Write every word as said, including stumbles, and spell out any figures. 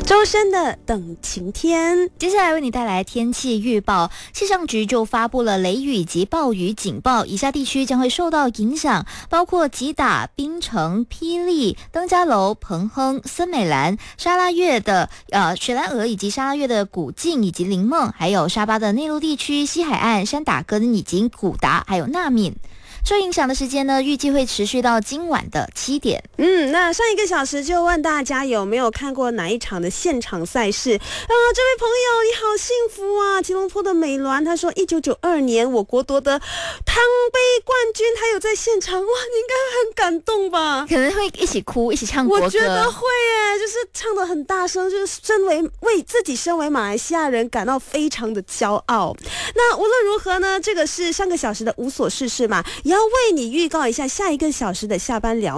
周深的等晴天。 接下来为你带来天气预报，气象局就发布了雷雨及暴雨警报，以下地区将会受到影响，包括吉打、槟城、霹雳、登嘉楼、彭亨、森美兰、沙拉越的呃雪兰莪以及沙拉越的古晋以及林梦，还有沙巴的内陆地区、西海岸、山打根以及古达，还有纳敏。受影响的时间呢，预计会持续到今晚的七点。 嗯，那上一个小时就问大家有没有看过哪一场的现场赛事啊？这位朋友你好幸福啊！吉隆坡的美鸾他说，一九九二年我国夺得汤杯冠军，他有在现场，哇，你应该很感动吧？ 可能会一起哭，一起唱国歌。 我觉得会耶，就是唱得很大声，就是身为为自己身为马来西亚人感到非常的骄傲。那无论如何呢，这个是上个小时的无所事事嘛，也要为你预告一下下一个小时的下班聊